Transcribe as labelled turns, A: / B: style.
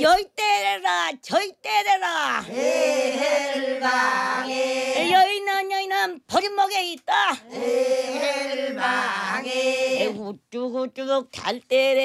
A: 여의때래라 저의때래라
B: 헬방에
A: 여인은 버림목에 있다
B: 헬방에
A: 우쭈우쭈 잘 때래